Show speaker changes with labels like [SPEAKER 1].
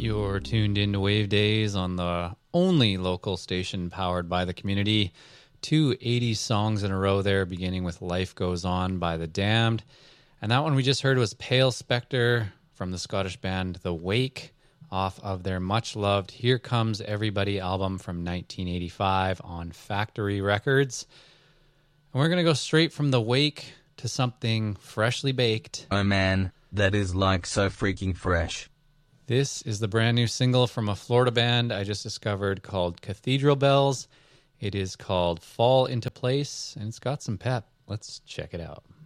[SPEAKER 1] You're tuned into Wave Days on the only local station powered by the community. Two 80s songs in a row there, beginning with Life Goes On by The Damned. And that one we just heard was Pale Spectre from the Scottish band The Wake, off of their much-loved Here Comes Everybody album from 1985 on Factory Records. And we're going to go straight from The Wake to something freshly baked.
[SPEAKER 2] Oh man, that is like so freaking fresh.
[SPEAKER 1] This is the brand new single from a Florida band I just discovered called Cathedral Bells. It is called Fall Into Place, and it's got some pep. Let's check it out.